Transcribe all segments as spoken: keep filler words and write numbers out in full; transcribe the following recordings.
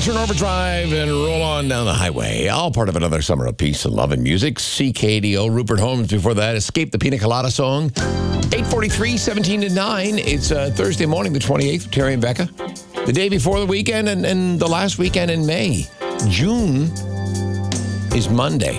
turn overdrive and roll on down the highway. All part of another summer of peace and love and music. C K D O, Rupert Holmes before that. Escape the Pina Colada song. eight forty-three, seventeen to nine. It's uh, Thursday morning, the twenty-eighth, Terry and Becca. The day before the weekend and, and the last weekend in May. June is Monday,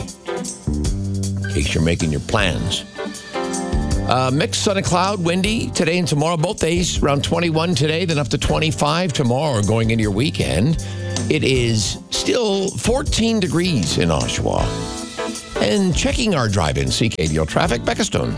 in case you're making your plans. Uh, mixed sun and cloud, windy today and tomorrow. Both days around twenty-one today, then up to twenty-five tomorrow going into your weekend. It is still fourteen degrees in Oshawa. And checking our drive-in C K D O traffic, Becca Stone.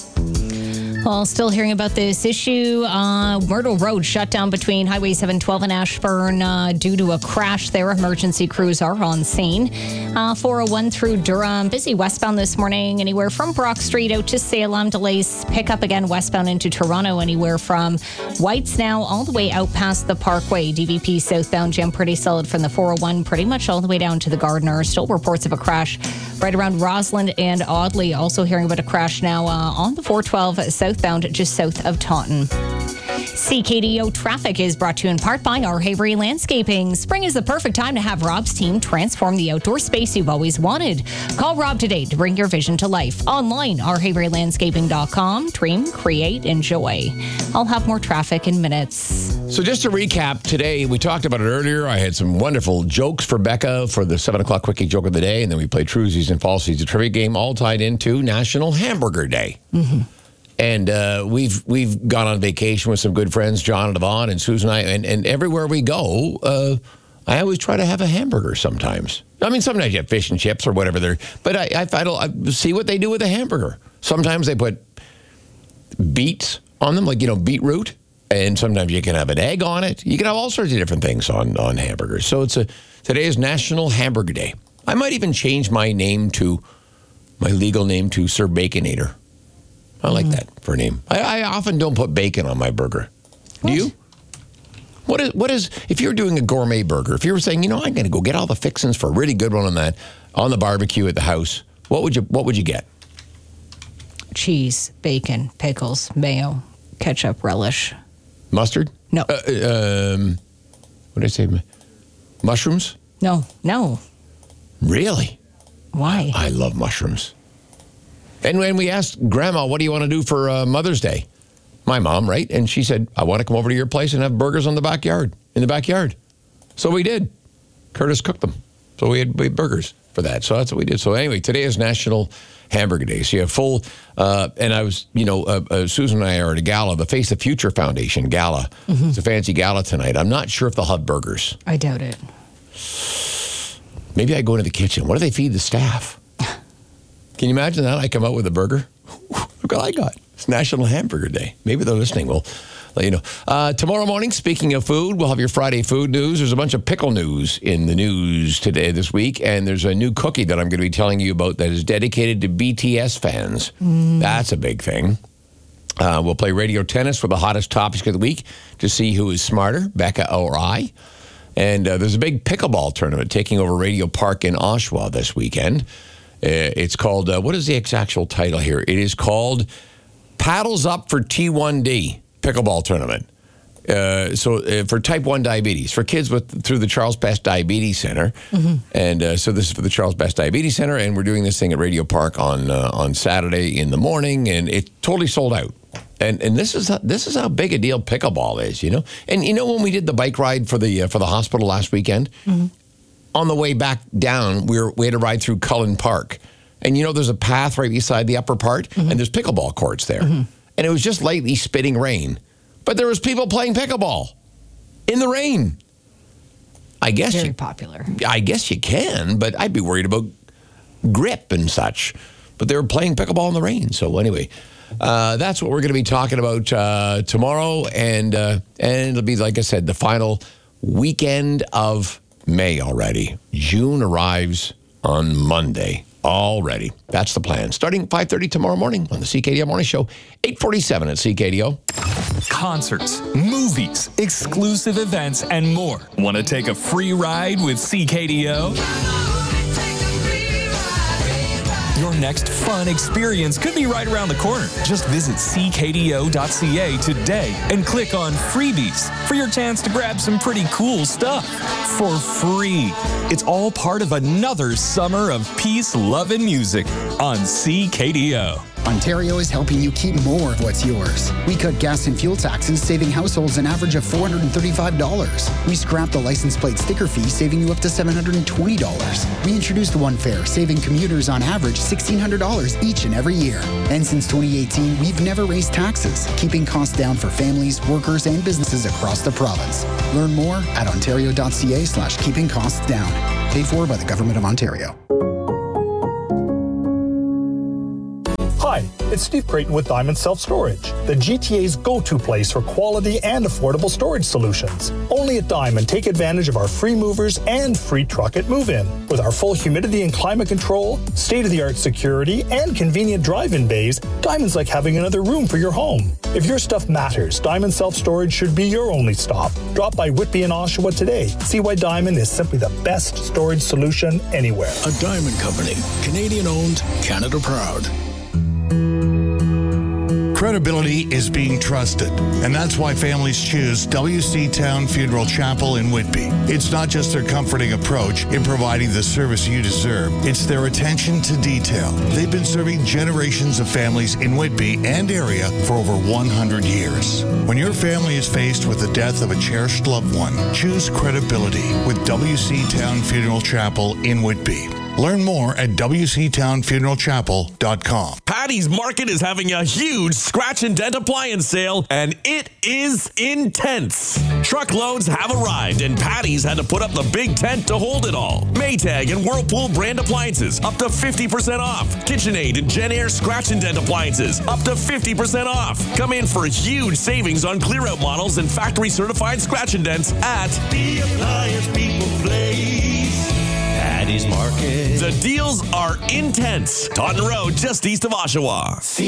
Well, still hearing about this issue. Uh, Myrtle Road shut down between Highway seven twelve and Ashburn uh, due to a crash there. Emergency crews are on scene. Uh, four oh one through Durham. Busy westbound this morning, anywhere from Brock Street out to Salem. Delays pick up again westbound into Toronto, anywhere from Whites now all the way out past the Parkway. D V P southbound jam pretty solid from the four oh one, pretty much all the way down to the Gardiner. Still reports of a crash right around Rossland and Audley. Also hearing about a crash now uh, on the four twelve southbound just south of Taunton. C K D O traffic is brought to you in part by our Havery Landscaping. Spring is the perfect time to have Rob's team transform the outdoor space you've always wanted. Call Rob today to bring your vision to life. Online, our havery landscaping dot com. Dream, create, enjoy. I'll have more traffic in minutes. So just to recap, today, we talked about it earlier. I had some wonderful jokes for Becca for the seven o'clock Quickie Joke of the Day, and then we played Truesies and Falsies, a trivia game, all tied into National Hamburger Day. Mm-hmm. And uh, we've we've gone on vacation with some good friends, John and Yvonne and Susan and I, and, and everywhere we go, uh, I always try to have a hamburger sometimes. I mean, sometimes you have fish and chips or whatever they're, but I, I, I, don't, I see what they do with a hamburger. Sometimes they put beets on them, like, you know, beetroot, and sometimes you can have an egg on it. You can have all sorts of different things on, on hamburgers. So it's a today is National Hamburger Day. I might even change my name to, my legal name to Sir Baconator. I like mm. that for a name. I, I often don't put bacon on my burger. What? Do you? What is, what is, if you're doing a gourmet burger, if you were saying, you know, I'm going to go get all the fixings for a really good one on that, on the barbecue at the house, what would you, what would you get? Cheese, bacon, pickles, mayo, ketchup, relish. Mustard? No. Uh, um, what did I say? Mushrooms? No, no. Really? Why? I love mushrooms. And when we asked Grandma, what do you want to do for uh, Mother's Day? My mom, right? And she said, I want to come over to your place and have burgers on the backyard, in the backyard. So we did. Curtis cooked them. So we had, we had burgers for that. So that's what we did. So anyway, today is National Hamburger Day. So you have full, uh, and I was, you know, uh, uh, Susan and I are at a gala, the Face the Future Foundation gala. Mm-hmm. It's a fancy gala tonight. I'm not sure if they'll have burgers. I doubt it. Maybe I go into the kitchen. What do they feed the staff? Can you imagine that? I come out with a burger. Look what I got. It's National Hamburger Day. Maybe they're listening. We'll let you know. Uh, tomorrow morning, speaking of food, we'll have your Friday food news. There's a bunch of pickle news in the news today, this week, and there's a new cookie that I'm going to be telling you about that is dedicated to B T S fans. Mm. That's a big thing. Uh, we'll play radio tennis for the hottest topics of the week to see who is smarter, Becca or I. And uh, there's a big pickleball tournament taking over Radio Park in Oshawa this weekend. Uh, it's called, uh, what is the actual title here? It is called Paddles Up for T one D Pickleball Tournament. Uh, so uh, for type one diabetes, for kids with through the Charles Best Diabetes Center. Mm-hmm. And uh, so this is for the Charles Best Diabetes Center, and we're doing this thing at Radio Park on uh, on Saturday in the morning, and it totally sold out. And and this is how, this is how big a deal pickleball is, you know? And you know when we did the bike ride for the uh, for the hospital last weekend? Mm-hmm. On the way back down, we, were, we had to ride through Cullen Park. And you know, there's a path right beside the upper part, mm-hmm. and there's pickleball courts there. Mm-hmm. And it was just lightly spitting rain. But there was people playing pickleball in the rain. I guess Very you, popular. I guess you can, but I'd be worried about grip and such. But they were playing pickleball in the rain. So anyway, uh, that's what we're going to be talking about uh, tomorrow. And, uh, and it'll be, like I said, the final weekend of May already. June arrives on Monday already. That's the plan. Starting five thirty tomorrow morning on the C K D O Morning Show, eight forty-seven at C K D O. Concerts, movies, exclusive events, and more. Want to take a free ride with C K D O? Your next fun experience could be right around the corner. Just visit c k d o dot c a today and click on freebies for your chance to grab some pretty cool stuff for free. It's all part of another summer of peace, love, and music on C K D O. Ontario is helping you keep more of what's yours. We cut gas and fuel taxes, saving households an average of four hundred thirty-five dollars. We scrapped the license plate sticker fee, saving you up to seven hundred twenty dollars. We introduced One Fare, saving commuters on average sixteen hundred dollars each and every year. And since twenty eighteen, we've never raised taxes, keeping costs down for families, workers, and businesses across the province. Learn more at ontario.ca slash keeping costs down. Paid for by the Government of Ontario. Hi, it's Steve Creighton with Diamond Self Storage, the G T A's go-to place for quality and affordable storage solutions. Only at Diamond, take advantage of our free movers and free truck at move-in. With our full humidity and climate control, state-of-the-art security, and convenient drive-in bays, Diamond's like having another room for your home. If your stuff matters, Diamond Self Storage should be your only stop. Drop by Whitby and Oshawa today. See why Diamond is simply the best storage solution anywhere. A Diamond Company, Canadian-owned, Canada proud. Credibility is being trusted, and that's why families choose W C Town Funeral Chapel in Whitby. It's not just their comforting approach in providing the service you deserve, it's their attention to detail. They've been serving generations of families in Whitby and area for over one hundred years. When your family is faced with the death of a cherished loved one, choose credibility with W C Town Funeral Chapel in Whitby. Learn more at w c town funeral chapel dot com. Patty's Market is having a huge scratch and dent appliance sale, and it is intense. Truckloads have arrived, and Patty's had to put up the big tent to hold it all. Maytag and Whirlpool brand appliances up to fifty percent off. KitchenAid and JennAir scratch and dent appliances up to fifty percent off. Come in for huge savings on clear-out models and factory-certified scratch and dents at the Appliance People Place. Patty's Market. The deals are intense. Taunton Road, just east of Oshawa.